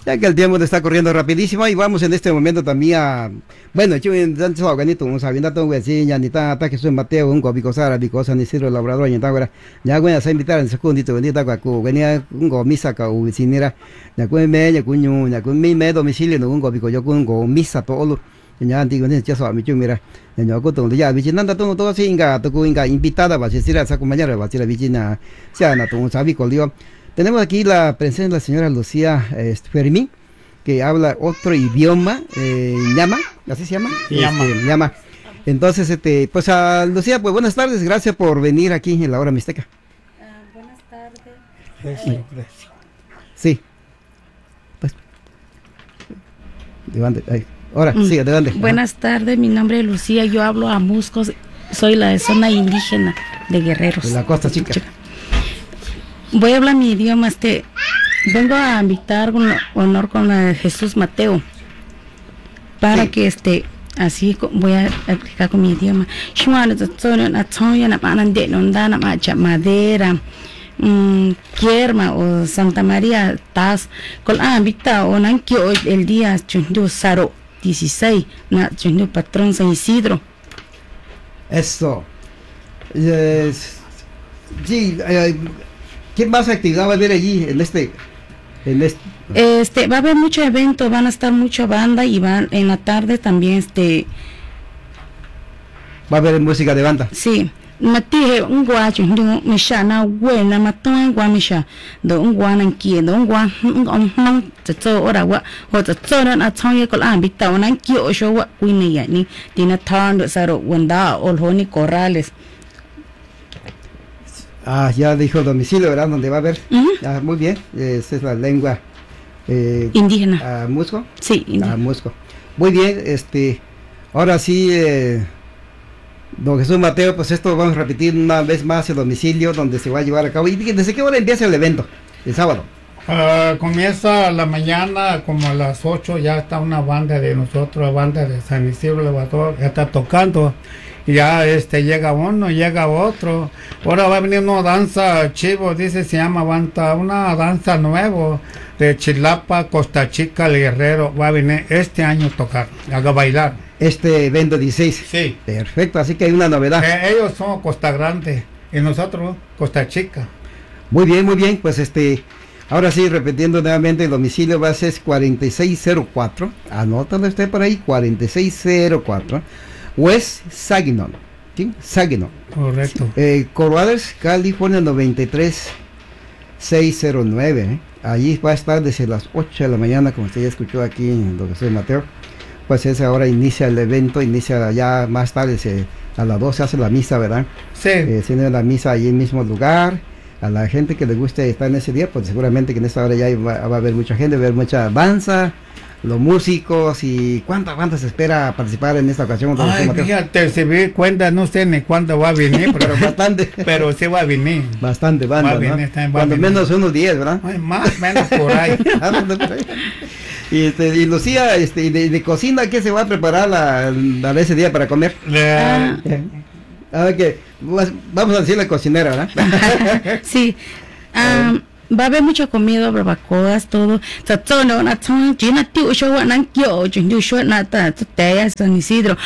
Ya que el tiempo está corriendo rapidísimo y vamos en este momento también a... Bueno, yo en tanto organito, un sabiendo todo así, ya ni tan que soy Mateo, un gobico Sara, bicosa ni Ciro Labrador, y ahora ya voy a invitar en secundito, venía a Cuacu, venía un gomisa ca ucinera, ya con me, ya cuño, ya con mi domicilio, no un gobico, yo con gomisa todo, ya antiguo, ya sabes, mi mira, ya yo con todo, ya vicinanda todo así, inga, toco inga, invitada, va a decir a saco mañana, va a decir la vicina, ya no, un sabico, digo. Tenemos aquí la presencia de la señora Lucía Fermín, que habla otro idioma, llama, ¿así se llama? Llama. Entonces, pues a Lucía, pues buenas tardes, gracias por venir aquí en la hora mixteca. Buenas tardes. Sí. Pues, adelante, ahora, sí, adelante. Buenas tardes, mi nombre es Lucía, yo hablo a Muscos, soy la zona indígena de Guerreros. De la Costa Chica. Voy a hablar mi idioma, vengo a invitar con honor con Jesús Mateo, para que así voy a explicar con mi idioma. Madera, Quierma o Santa María, Tas, con invita o Nanquio el día Chundu Saro 16, na Chundu Patrón San Isidro. Eso. Sí, ¿qué más actividad va a haber allí en este? Va a haber muchos eventos, van a estar mucha banda y van en la tarde también va a haber música de banda. Sí. Matije un guacho do mishana buena matón guamisha do un guanan kie do un guan no tso ora wa ho tso na atong ko ambita onan kio sho wa kuini ya ni tina tan do saro wanda ol honi corrales. Ya dijo domicilio, ¿verdad? Donde va a haber. Muy bien, esa es la lengua indígena. ¿Musco? Sí, indígena. Musco. Muy bien, ahora sí, don Jesús Mateo, pues esto vamos a repetir una vez más el domicilio donde se va a llevar a cabo. ¿Y desde qué hora empieza el evento? El sábado. Comienza a la mañana, como a las 8, ya está una banda de nosotros, la banda de San Isidro Elevador, ya está tocando. Ya llega uno, llega otro. Ahora va a venir una danza chivo, se llama una danza nueva de Chilapa, Costa Chica, el Guerrero. Va a venir este año a tocar, a bailar. Este evento 16. Sí. Perfecto, así que hay una novedad. Ellos son Costa Grande y nosotros Costa Chica. Muy bien, pues ahora sí, repitiendo nuevamente, el domicilio va a ser 4604. Anótalo usted por ahí, 4604. West Saginaw, ¿sí? Saginaw. Correcto. Corvallis, California 93609. Allí va a estar desde las 8 de la mañana, como usted ya escuchó aquí en Don Jesús Mateo. Pues esa hora inicia el evento, inicia ya más tarde, a las 12 hace la misa, ¿verdad? Sí. Tiene la misa allí en el mismo lugar. A la gente que le guste estar en ese día, pues seguramente que en esta hora ya va a haber mucha gente, va a haber mucha danza, los músicos. ¿Y cuánta banda se espera participar en esta ocasión? Ay, fíjate, si me cuenta, no sé ni cuándo va a venir, pero bastante. Pero sí va a venir. Bastante banda, va a venir, ¿no? Cuando menos unos 10, ¿verdad? Ay, más o menos por ahí. Y Lucía, de cocina, ¿qué se va a preparar ese día para comer? Que vamos a decir la cocinera, ¿verdad? Sí. Va a haber mucha comida, barbacoas, todo. San Isidro,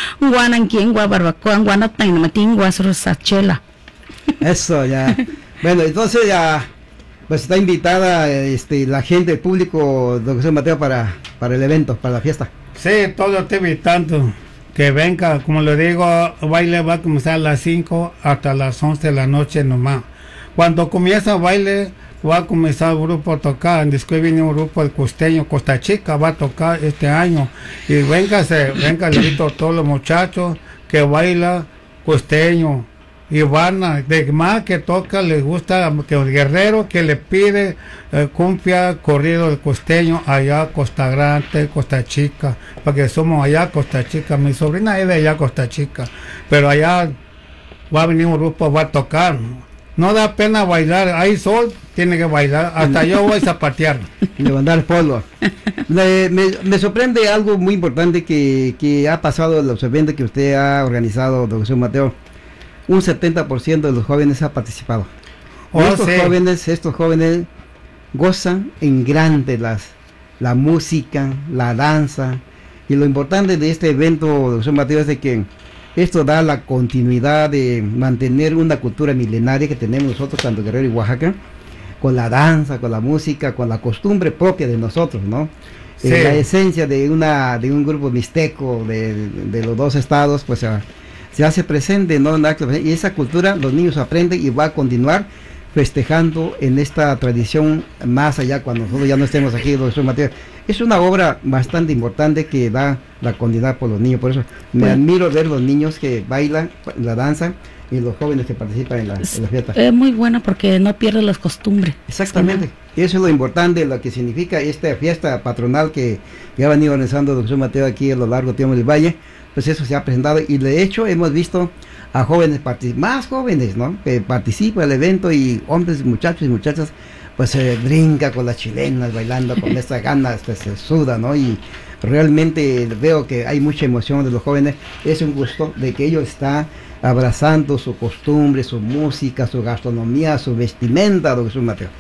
Eso, ya. Bueno, entonces ya, pues está invitada la gente, el público, don Jesús Mateo, para el evento, para la fiesta. Sí, todo está invitando. Que venga, como le digo, el baile va a comenzar a las 5 hasta las 11 de la noche nomás. Cuando comienza el baile, va a comenzar el grupo a tocar. Después viene un grupo del costeño, Costa Chica, va a tocar este año. Y venga, le invito a todos los muchachos que baila costeño. Y van de más que toca, les gusta que el guerrero que le pide cumbia, corrido del costeño, allá Costa Grande, Costa Chica, porque somos allá Costa Chica, mi sobrina es de allá Costa Chica, pero allá va a venir un grupo, va a tocar, no da pena bailar, hay sol, tiene que bailar, hasta yo voy a zapatear. Levantar polvo. Me sorprende algo muy importante que ha pasado en los eventos que usted ha organizado, don Jesús Mateo. Un 70% de los jóvenes ha participado. Estos jóvenes gozan en grande la música, la danza. Y lo importante de este evento de San Mateo es de que esto da la continuidad de mantener una cultura milenaria que tenemos nosotros, tanto Guerrero y Oaxaca, con la danza, con la música, con la costumbre propia de nosotros, ¿no? Sí. La esencia de un grupo mixteco de los dos estados, pues se hace presente, ¿no? Y esa cultura los niños aprenden y va a continuar festejando en esta tradición más allá cuando nosotros ya no estemos aquí, doctor Mateo. Es una obra bastante importante que da la continuidad por los niños, por eso me admiro ver los niños que bailan la danza y los jóvenes que participan en la fiesta. Es muy bueno porque no pierde las costumbres. Exactamente, eso es lo importante, lo que significa esta fiesta patronal que ha venido organizando el doctor Mateo aquí a lo largo tiempo del Valle. Pues eso se ha presentado y de hecho hemos visto a jóvenes, más jóvenes, ¿no? Que participan del evento y hombres, muchachos y muchachas, pues se brinca con las chilenas, bailando con estas ganas, pues se suda, ¿no? Y realmente veo que hay mucha emoción de los jóvenes. Es un gusto de que ellos están abrazando su costumbre, su música, su gastronomía, su vestimenta, doctor Mateo.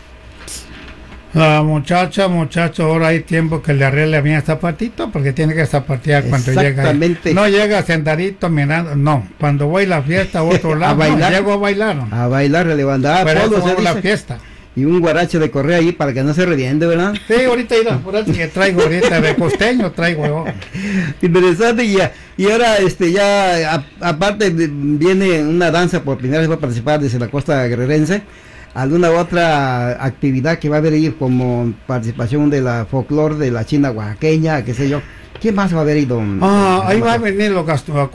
La muchacho, ahora hay tiempo que le arregle bien zapatito porque tiene que zapatear cuando llega. No llega sentadito mirando, no. Cuando voy a la fiesta a otro lado, bailar, llego a bailar. A bailar, a levantar. Pero eso es la fiesta. Y un guarache de correa ahí para que no se reviente, ¿verdad? Sí, ahorita que traigo ahorita de costeño, traigo. Interesante, y ahora ya aparte viene una danza, por primera vez va a participar desde la costa guerrerense. ¿Alguna otra actividad que va a haber ahí como participación de la folclore de la China oaxaqueña, qué sé yo? ¿Quién más va a haber ahí, don? Ahí va a venir lo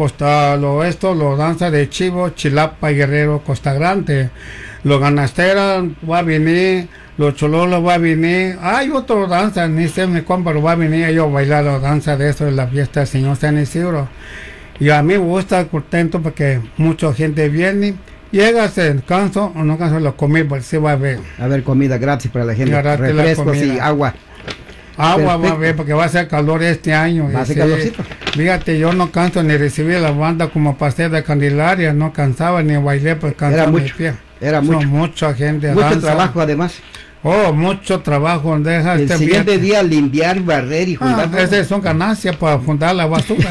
danza de Chivo, Chilapa y Guerrero, Costa Grande. Los ganasteras va a venir, los chololos va a venir. Hay otra danza, ni sé mi compa, pero va a venir yo a bailar la danza de eso en la fiesta del Señor San Isidro. Y a mí me gusta contento porque mucha gente viene. Llega, se canso o no canso, lo comí, porque se va a ver. A ver, comida gratis para la gente, refrescos y agua. Agua va a ver, porque va a ser calor este año. Va a ser calorcito. Fíjate, yo no canso ni recibir la banda como pasé de Candelaria, no cansaba ni bailé, pues cansaba mi pie. Era mucho. Mucha gente. Mucho danza. Trabajo además. Mucho trabajo. Deja el siguiente día limpiar, barrer y juntar. Esas son ganancias para juntar la basura.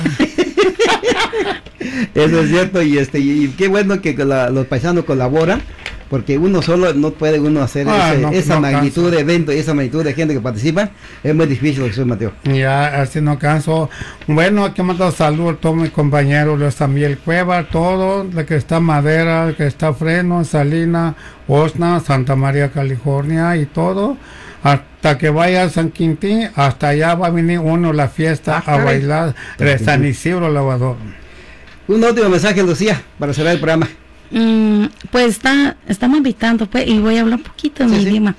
Eso es cierto, y qué bueno que los paisanos colaboran, porque uno solo no puede hacer esa magnitud de evento, esa magnitud de gente que participa, es muy difícil, Jesús Mateo. Ya, así no canso. Bueno, aquí mando saludos a todos mis compañeros, Luis Samuel Cueva, todo, la que está Madera, el que está Freno, Salina, Osna, Santa María, California y todo. Hasta que vaya a San Quintín, hasta allá va a venir uno a la fiesta a bailar de San Isidro Lavador. Un último mensaje, Lucía, para cerrar el programa. Pues estamos invitando, pues, y voy a hablar un poquito en mi idioma.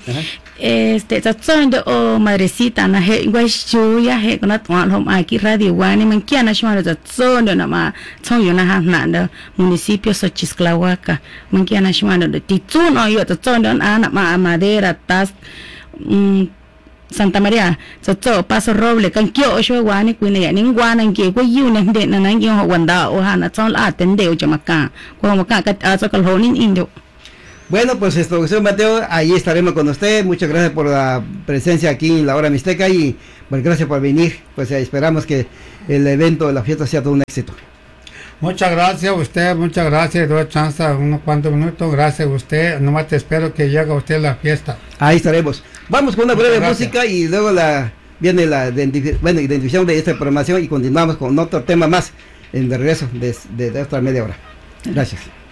Madrecita, na he guachuya he con aquí radio guani manquiana shmara de na ma yo na municipio Xochixtlahuaca manquiana shmara de titsuno yo ana Madera tas Santa María, Paso Roble, Cankyo, Shwani, Queen, and Guan and Gay, where you named it, and I Wanda, or Hana, Ton Art, and Deo Jamaica, Guamaca, Azokal Holding Indo. Bueno, pues José Mateo, ahí estaremos con usted. Muchas gracias por la presencia aquí en la Hora Mixteca y pues gracias por venir. Pues esperamos que el evento de la fiesta sea todo un éxito. Muchas gracias a usted, muchas gracias. Doy chance unos cuantos minutos. Gracias a usted. Nomás te espero que llegue usted a la fiesta. Ahí estaremos. Vamos con una breve música y luego viene la identificación de esta programación y continuamos con otro tema más en de regreso de otra media hora. Gracias.